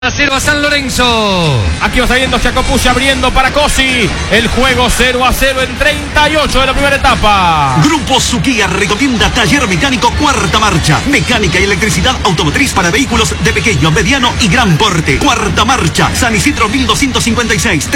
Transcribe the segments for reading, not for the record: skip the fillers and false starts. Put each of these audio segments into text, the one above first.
0 a San Lorenzo. Aquí va saliendo Jacopuzzi abriendo para Cosi. El juego 0-0 en 38 de la primera etapa. Grupo Suquía recomienda taller mecánico cuarta marcha. Mecánica y electricidad automotriz para vehículos de pequeño, mediano y gran porte. Cuarta marcha. San Isidro 1256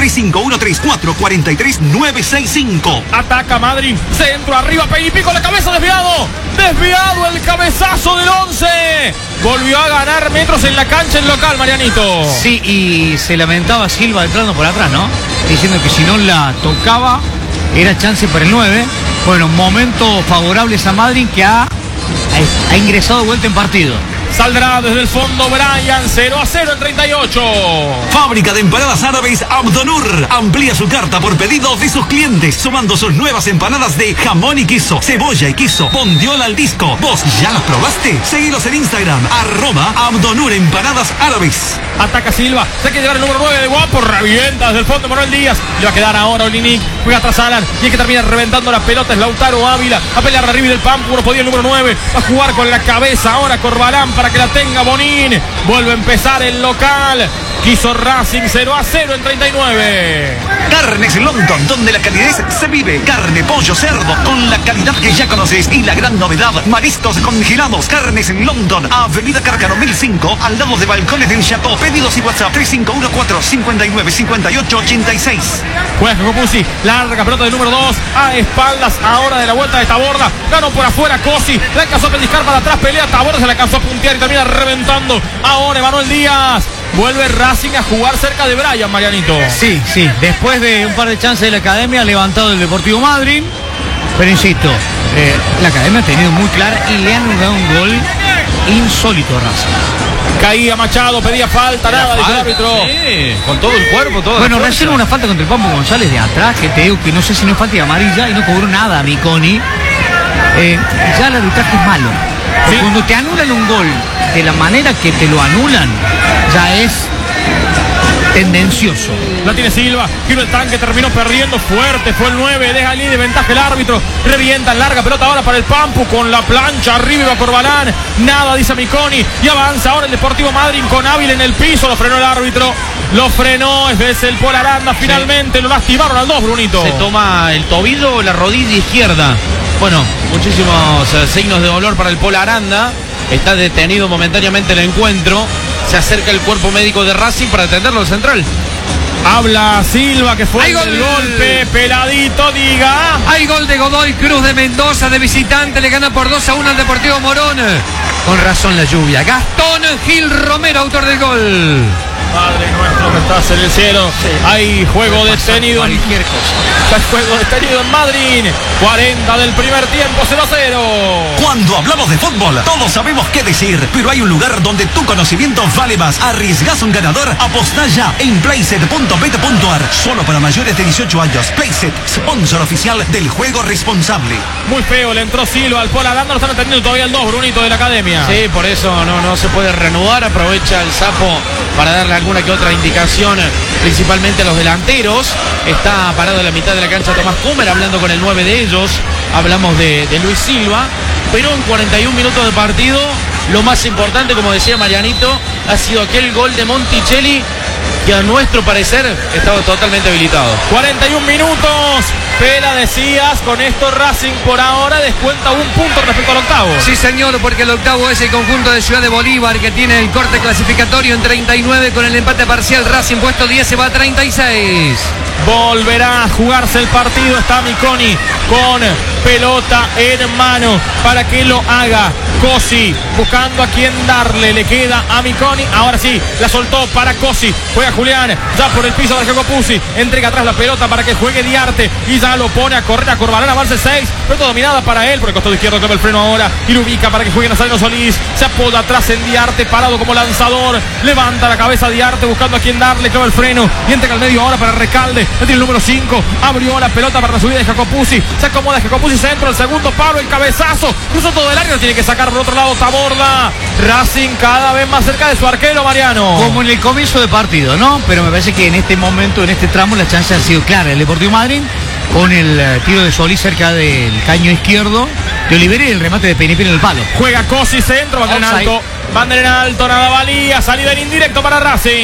3513-443-965. Ataca Madrid. Centro arriba. Peñipico la cabeza desviado. Desviado el cabezazo del 11. Volvió a ganar metros en la cancha en local, Marianito. Sí, y se lamentaba Silva entrando por atrás, ¿no? Diciendo que si no la tocaba, era chance para el 9. Bueno, momentos favorables a Madrid, que ha ingresado de vuelta en partido. Saldrá desde el fondo Brian, 0-0 en 38. Fábrica de empanadas árabes Abdonur amplía su carta por pedido de sus clientes, sumando sus nuevas empanadas de jamón y queso, cebolla y queso, bondiola al disco. ¿Vos ya las probaste? Seguilos en Instagram, @Abdonur empanadas árabes. Ataca Silva, se quiere llevar el número 9 de Guapo, revienta desde el fondo Manuel Díaz. Le va a quedar ahora Olinic, juega tras Alan y es que termina reventando la pelota. Es Lautaro Ávila, a pelear arriba del Pampu, no podía el número 9, va a jugar con la cabeza ahora Corbalán para que la tenga Bonín. Vuelve a empezar el local. Quiso Racing, 0-0 en 39. Carnes London, donde la calidez se vive. Carne, pollo, cerdo, con la calidad que ya conoces. Y la gran novedad, mariscos congelados. Carnes en London, Avenida Cárcano 1005, al lado de Balcones del Chateau. Pedidos y WhatsApp 3514-595886. Juega Jacopuzzi, larga pelota del número 2, a espaldas ahora de la vuelta de Taborda. Ganó por afuera Cosi, la alcanzó a pellizcar para atrás, pelea Taborda, se la alcanzó a puntear y termina reventando. Ahora Manuel Díaz. Vuelve Racing a jugar cerca de Brian, Marianito. Sí, después de un par de chances de la Academia, ha levantado el Deportivo Madrid. Pero insisto, la Academia ha tenido muy clara y le han dado un gol insólito a Racing. Caía Machado, pedía falta, nada, dice el árbitro. Sí, con todo el cuerpo, todo. Bueno, recién una falta contra el Pampo González de atrás, que te digo que no sé si no es falta de amarilla y no cobró nada a Miconi. Ya el arbitraje es malo. Sí. Cuando te anulan un gol de la manera que te lo anulan, ya es tendencioso. La tiene Silva, giro el tanque, terminó perdiendo fuerte, fue el 9, deja allí de ventaja el árbitro, revienta en larga pelota ahora para el Pampu, con la plancha arriba y va Corbalán, nada dice Miconi, y avanza ahora el Deportivo Madrid con Ávila en el piso, lo frenó el árbitro, lo frenó, es el Paul Aranda, finalmente lo lastimaron al 2, Brunito. Se toma el tobillo o la rodilla izquierda. Bueno, muchísimos signos de dolor para el Paul Aranda, está detenido momentáneamente el encuentro. Se acerca el cuerpo médico de Racing para atenderlo al central. Habla Silva, que fue el golpe, peladito, diga. Hay gol de Godoy Cruz de Mendoza, de visitante, le gana por 2-1 al Deportivo Morón. Con razón la lluvia. Gastón Gil Romero, autor del gol. Padre nuestro que estás en el cielo. Sí. Hay juego detenido. Cualquier cosa. Hay juego detenido en Madrid. 40 del primer tiempo, 0-0. Cuando hablamos de fútbol, todos sabemos qué decir, pero hay un lugar donde tu conocimiento vale más. ¿Arriesgás un ganador? Apostá ya en playset.bet.ar. Solo para mayores de 18 años. Playset, sponsor oficial del juego responsable. Muy feo, le entró Silva al Paul Aranda, no están atendiendo todavía el 2, Brunito, de la Academia. Sí, por eso no se puede reanudar. Aprovecha el Sapo para darle alguna que otra indicación, principalmente a los delanteros. Está parado en la mitad de la cancha Tomás Kummer, hablando con el 9 de ellos. Hablamos de Luis Silva. Pero en 41 minutos de partido, lo más importante, como decía Marianito, ha sido aquel gol de Monticelli, que a nuestro parecer estaba totalmente habilitado. 41 minutos. Pela, decías, con esto Racing por ahora descuenta un punto respecto al octavo. Sí, señor, porque el octavo es el conjunto de Ciudad de Bolívar, que tiene el corte clasificatorio en 39 con el empate parcial. Racing puesto 10 se va a 36. Volverá a jugarse el partido. Está Miconi con pelota en mano para que lo haga. Cosi buscando a quién darle, le queda a Miconi. Ahora sí, la soltó para Cosi. Juega Julián, ya por el piso de Jacopuzzi. Entrega atrás la pelota para que juegue Diarte. Y ya lo pone a correr a Corbalán, avance 6. Pelota dominada para él, por el costado izquierdo toma el freno ahora. Y lo ubica para que juegue Nazareno Solís. Se apoya atrás en Diarte, parado como lanzador. Levanta la cabeza Diarte buscando a quién darle, clava el freno. Y entrega al medio ahora para Recalde. Le tiene el número 5. Abrió la pelota para la subida de Jacopuzzi. Se acomoda Jacopuzzi, centro, el segundo palo, el cabezazo. Cruzó todo el área, tiene que sacar por otro lado Taborda. Racing cada vez más cerca de su arquero, Mariano. Como en el comienzo de partido, ¿no? Pero me parece que en este momento, en este tramo, la chance ha sido clara. El Deportivo Madrid con el tiro de Solís cerca del caño izquierdo de Olivera y el remate de Penipino en el palo. Juega Cosi, centro, va en alto. Bandera en alto, nada valía. Salida en indirecto para Racing.